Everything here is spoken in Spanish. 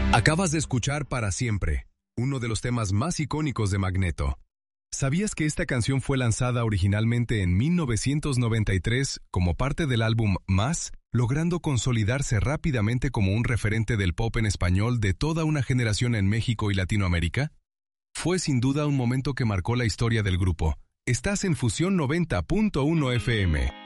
Acabas de escuchar Para Siempre, uno de los temas más icónicos de Magneto. ¿Sabías que esta canción fue lanzada originalmente en 1993 como parte del álbum Más, logrando consolidarse rápidamente como un referente del pop en español de toda una generación en México y Latinoamérica? Fue sin duda un momento que marcó la historia del grupo. Estás en Fusión 90.1 FM.